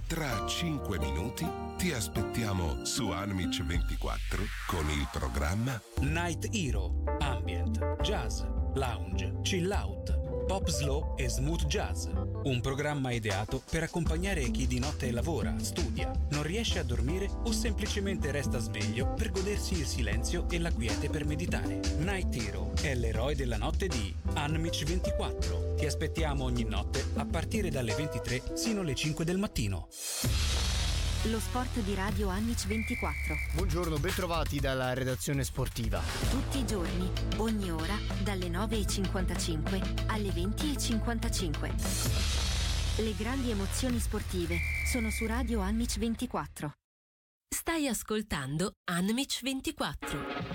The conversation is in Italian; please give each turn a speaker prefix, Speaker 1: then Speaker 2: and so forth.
Speaker 1: Tra 5 minuti ti aspettiamo su Amic 24 con il programma
Speaker 2: Night Hero, ambient, jazz, lounge, chill out, pop slow e smooth jazz. Un programma ideato per accompagnare chi di notte lavora, studia, non riesce a dormire o semplicemente resta sveglio per godersi il silenzio e la quiete per meditare. Night Hero è l'eroe della notte di Amic 24. Ti aspettiamo ogni notte a partire dalle 23 sino alle 5 del mattino.
Speaker 3: Lo sport di Radio Amic 24.
Speaker 4: Buongiorno, bentrovati dalla redazione sportiva.
Speaker 3: Tutti i giorni, ogni ora, dalle 9:55 alle 20:55. Le grandi emozioni sportive sono su Radio Amic 24.
Speaker 5: Stai ascoltando Amic 24.